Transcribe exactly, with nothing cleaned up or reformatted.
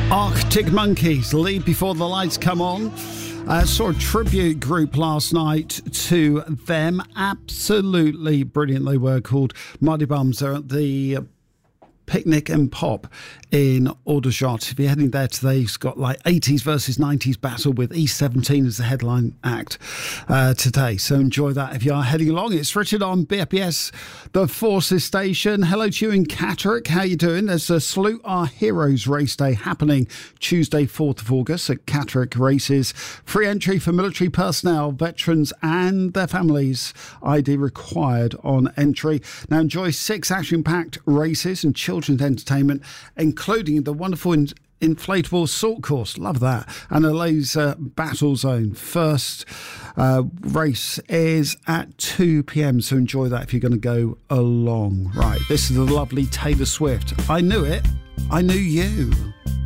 Arctic Monkeys, Leave Before the Lights Come On. I uh, saw a tribute group last night to them. Absolutely brilliant they were, called Muddy Bums. They're at the Picnic and Pop in Aldershot. If you're heading there today, it's got like eighties versus nineties battle with E seventeen as the headline act uh, today. So enjoy that if you are heading along. It's Richard on B F B S, the Forces Station. Hello to you in Catterick. How you doing? There's a Salute Our Heroes race day happening Tuesday, fourth of August at Catterick Races. Free entry for military personnel, veterans and their families. I D required on entry. Now enjoy six action-packed races and children's entertainment, including the wonderful in- inflatable salt course. Love that. And a laser battle zone. First uh, race is at two p.m, so enjoy that if you're going to go along. Right, this is the lovely Taylor Swift. I knew it. I knew you.